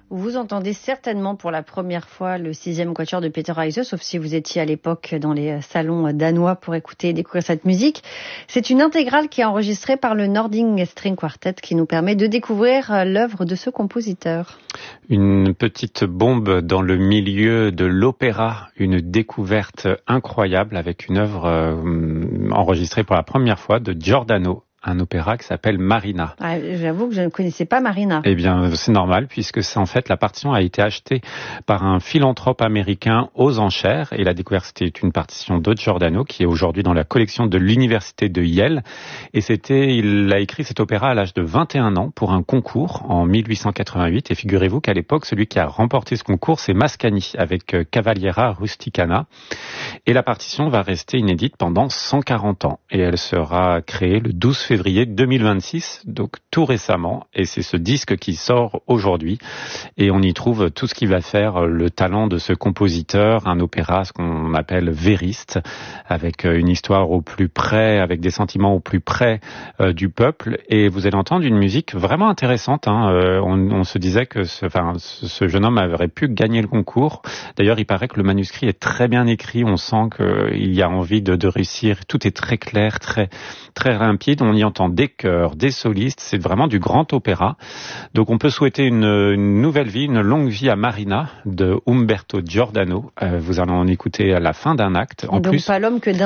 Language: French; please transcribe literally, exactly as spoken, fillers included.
Vous entendez certainement pour la première fois le sixième quatuor de Peter Heise, sauf si vous étiez à l'époque dans les salons danois pour écouter et découvrir cette musique. C'est une intégrale qui est enregistrée par le Nording String Quartet qui nous permet de découvrir l'œuvre de ce compositeur. Une petite bombe dans le milieu de l'opéra, une découverte incroyable avec une œuvre euh, enregistrée pour la première fois de Giordano. Un opéra qui s'appelle Marina. Ah, j'avoue que je ne connaissais pas Marina. Eh bien, c'est normal, puisque c'est en fait, la partition a été achetée par un philanthrope américain aux enchères, et la découverte, c'était une partition de Giordano, qui est aujourd'hui dans la collection de l'université de Yale, et c'était, il a écrit cet opéra à l'âge de vingt et un ans pour un concours en mille huit cent quatre-vingt-huit, et figurez-vous qu'à l'époque, celui qui a remporté ce concours, c'est Mascagni, avec Cavaliera Rusticana, et la partition va rester inédite pendant cent quarante ans, et elle sera créée le douze février deux mille vingt-six, donc tout récemment, et c'est ce disque qui sort aujourd'hui, et on y trouve tout ce qui va faire le talent de ce compositeur, un opéra, ce qu'on appelle vériste, avec une histoire au plus près, avec des sentiments au plus près euh, du peuple, et vous allez entendre une musique vraiment intéressante, hein. euh, on, on se disait que ce, enfin, ce jeune homme aurait pu gagner le concours, d'ailleurs il paraît que le manuscrit est très bien écrit, on sent qu'il y a envie de, de réussir, tout est très clair, très, très limpide, on y entend des chœurs, des solistes, c'est vraiment du grand opéra. Donc on peut souhaiter une, une nouvelle vie, une longue vie à Marina de Umberto Giordano. Euh, vous allez en écouter à la fin d'un acte. En Donc plus, pas l'homme que